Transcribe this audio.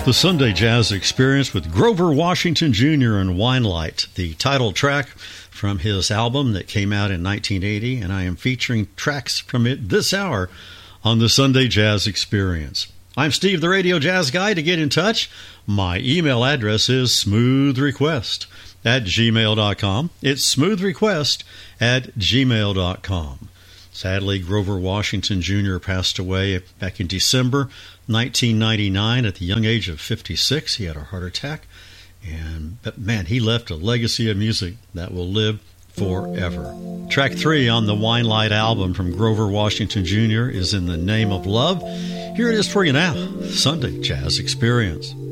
The Sunday Jazz Experience with Grover Washington Jr. and Winelight, the title track from his album that came out in 1980, and I am featuring tracks from it this hour on the Sunday Jazz Experience. I'm Steve, the Radio Jazz Guy. To get in touch, my email address is smoothrequest@gmail.com. It's smoothrequest@gmail.com. Sadly, Grover Washington Jr. passed away back in December 1999 at the young age of 56. He had a heart attack. But man, he left a legacy of music that will live forever. Track 3 on the Winelight album from Grover Washington Jr. is In the Name of Love. Here it is for you now, Sunday Jazz Experience.